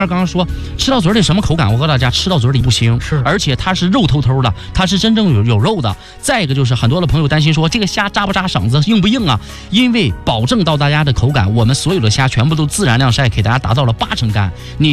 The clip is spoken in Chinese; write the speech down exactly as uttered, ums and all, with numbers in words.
刚刚说吃到嘴里什么口感？我告诉大家，吃到嘴里不腥， 是， 而且它是肉透透的，它是真正有有肉的。再一个就是很多的朋友担心说这个虾扎不扎绳子，硬不硬啊？因为保证到大家的口感，我们所有的虾全部都自然晾晒，给大家达到了八成干。你